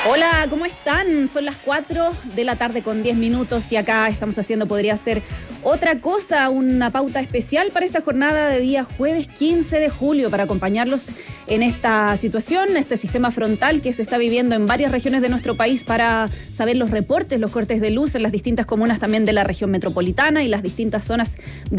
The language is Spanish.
Hola, ¿cómo están? Son las 4 de la tarde con 10 minutos y acá estamos haciendo, podría ser otra cosa, una pauta especial para esta jornada de día jueves 15 de julio para acompañarlos en esta situación, este sistema frontal que se está viviendo en varias regiones de nuestro país para saber los reportes, los cortes de luz en las distintas comunas también de la región metropolitana y las distintas zonas de